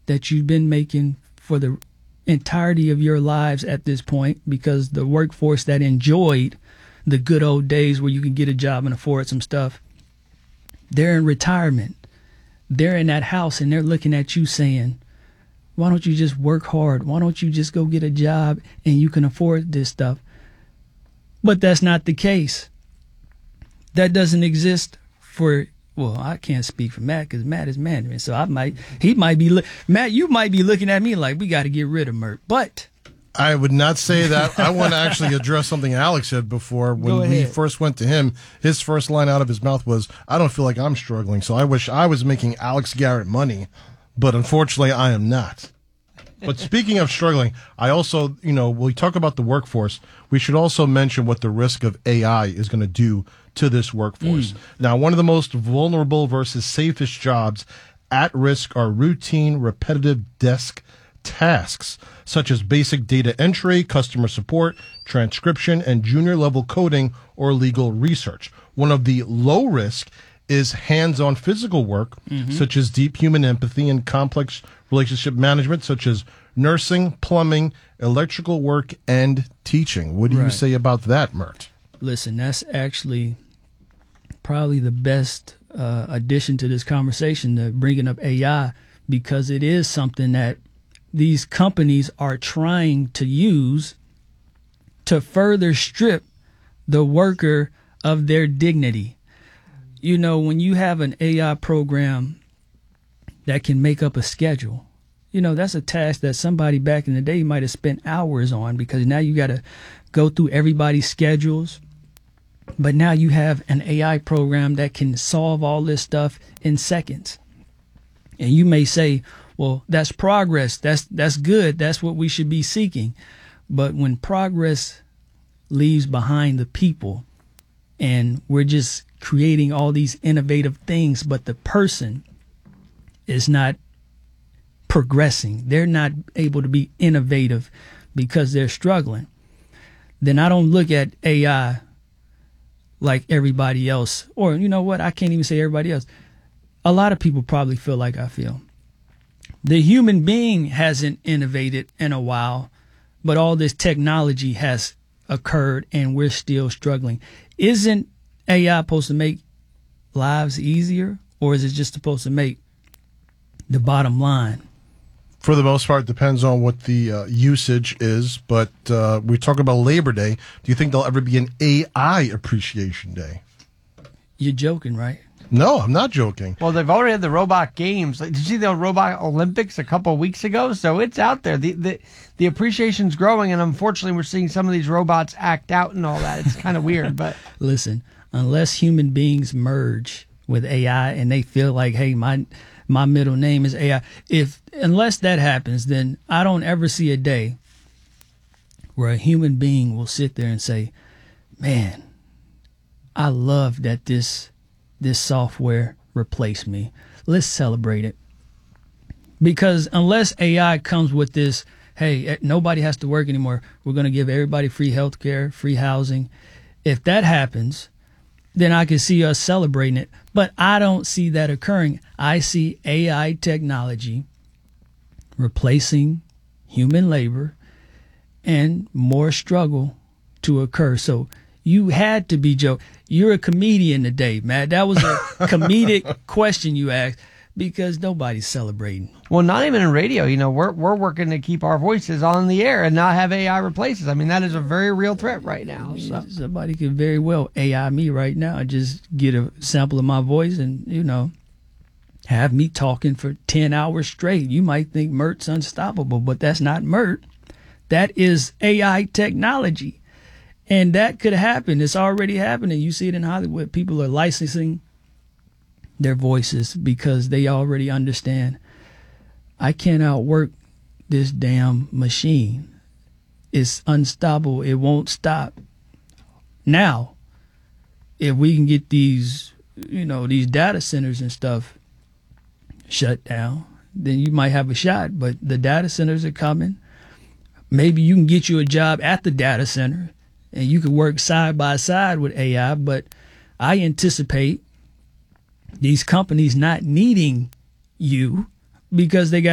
that you've been making for the entirety of your lives at this point, because the workforce that enjoyed the good old days where you can get a job and afford some stuff, they're in retirement. They're in that house and they're looking at you saying, why don't you just work hard? Why don't you just go get a job and you can afford this stuff? But that's not the case. That doesn't exist for, well, I can't speak for Matt because Matt is management. So Matt, you might be looking at me like we got to get rid of Mert. But I would not say that. I want to actually address something Alex said before. When we first went to him, his first line out of his mouth was, I don't feel like I'm struggling, so I wish I was making Alex Garrett money. But unfortunately, I am not. But speaking of struggling, I also, when we talk about the workforce, we should also mention what the risk of AI is going to do to this workforce. Now, one of the most vulnerable versus safest jobs at risk are routine, repetitive desk tasks, such as basic data entry, customer support, transcription, and junior-level coding or legal research. One of the low risk is hands-on physical work, such as deep human empathy and complex relationship management, such as nursing, plumbing, electrical work, and teaching. What do you say about that, Mert? Listen, that's actually probably the best addition to this conversation, to bringing up AI, because it is something that these companies are trying to use to further strip the worker of their dignity. When you have an AI program that can make up a schedule, that's a task that somebody back in the day might have spent hours on, because now you got to go through everybody's schedules. But now you have an AI program that can solve all this stuff in seconds. And you may say, well, that's progress. That's good. That's what we should be seeking. But when progress leaves behind the people and we're just creating all these innovative things, but the person is not progressing, they're not able to be innovative because they're struggling, then I don't look at AI like everybody else. Or you know what? I can't even say everybody else. A lot of people probably feel like I feel. The human being hasn't innovated in a while, but all this technology has occurred and we're still struggling. Isn't AI supposed to make lives easier, or is it just supposed to make the bottom line? For the most part, it depends on what the usage is. But we talk about Labor Day. Do you think there'll ever be an AI appreciation day? You're joking, right? No, I'm not joking. Well, they've already had the robot games. Did you see the robot Olympics a couple of weeks ago? So it's out there. The appreciation's growing, and unfortunately, we're seeing some of these robots act out and all that. It's kind of weird, but listen, unless human beings merge with AI and they feel like, hey, my middle name is AI, unless that happens, then I don't ever see a day where a human being will sit there and say, man, I love that this software replaced me. Let's celebrate it. Because unless AI comes with this, hey, nobody has to work anymore, we're going to give everybody free healthcare, free housing. If that happens, then I can see us celebrating it. But I don't see that occurring. I see AI technology replacing human labor and more struggle to occur. So you had to be joking. You're a comedian today, Matt. That was a comedic question you asked, because nobody's celebrating. Well, not even in radio. We're working to keep our voices on the air and not have AI replace us. I mean, that is a very real threat right now. So. Somebody could very well AI me right now and just get a sample of my voice and, have me talking for 10 hours straight. You might think Mert's unstoppable, but that's not Mert. That is AI technology. And that could happen. It's already happening. You see it in Hollywood. People are licensing their voices because they already understand, I can't outwork this damn machine. It's unstoppable. It won't stop. Now, if we can get these data centers and stuff shut down, then you might have a shot. But the data centers are coming. Maybe you can get you a job at the data center and you can work side by side with AI, but I anticipate these companies not needing you because they got